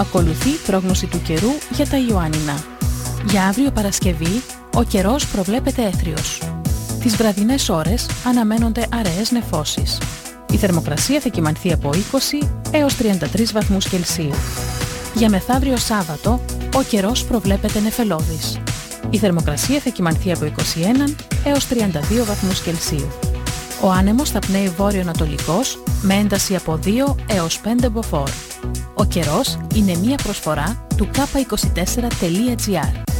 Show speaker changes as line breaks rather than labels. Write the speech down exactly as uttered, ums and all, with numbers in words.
Ακολουθεί πρόγνωση του καιρού για τα Ιωάννινα. Για αύριο Παρασκευή, ο καιρός προβλέπεται έθριος. Τις βραδινές ώρες αναμένονται αραιές νεφώσεις. Η θερμοκρασία θα κυμανθεί από είκοσι έως τριάντα τρεις βαθμούς Κελσίου. Για μεθαύριο Σάββατο, ο καιρός προβλέπεται νεφελώδης. Η θερμοκρασία θα κυμανθεί από είκοσι ένα έως τριάντα δύο βαθμούς Κελσίου. Ο άνεμος θα πνέει βόρειο-ανατολικός με ένταση από δύο έως πέντε μποφόρ. Ο καιρός είναι μία προσφορά του κάπα είκοσι τέσσερα τελεία τζι άρ.